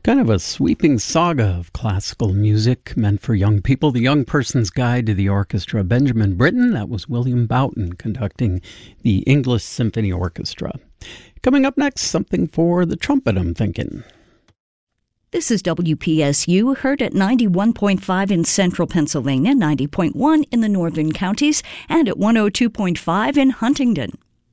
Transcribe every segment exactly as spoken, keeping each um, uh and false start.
Kind of a sweeping saga of classical music meant for young people. The Young Person's Guide to the Orchestra. Benjamin Britten, that was William Boughton conducting the English Symphony Orchestra. Coming up next, something for the trumpet, I'm thinking. This is W P S U, heard at ninety-one point five in central Pennsylvania, ninety point one in the northern counties, and at one oh two point five in Huntingdon.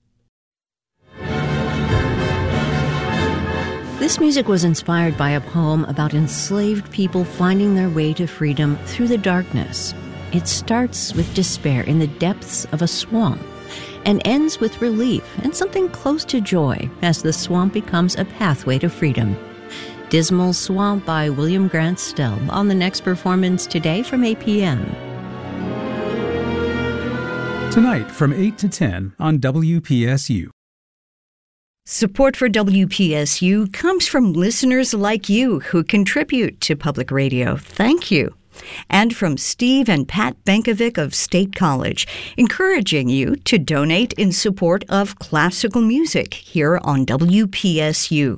This music was inspired by a poem about enslaved people finding their way to freedom through the darkness. It starts with despair in the depths of a swamp and ends with relief and something close to joy as the swamp becomes a pathway to freedom. Dismal Swamp by William Grant Still on the next performance today from eight p.m. Tonight from eight to ten on W P S U. Support for W P S U comes from listeners like you who contribute to public radio. Thank you. And from Steve and Pat Benkovic of State College, encouraging you to donate in support of classical music here on W P S U.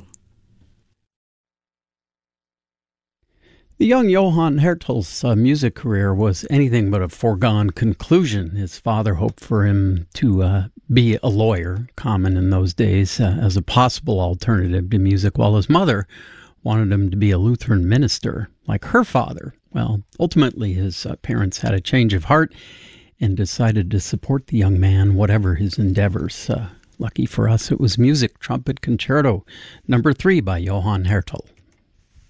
The young Johann Hertel's uh, music career was anything but a foregone conclusion. His father hoped for him to uh, be a lawyer, common in those days, uh, as a possible alternative to music, while his mother wanted him to be a Lutheran minister, like her father. Well, ultimately, his uh, parents had a change of heart and decided to support the young man, whatever his endeavors. Uh, lucky for us, it was music, Trumpet Concerto, number three by Johann Hertel.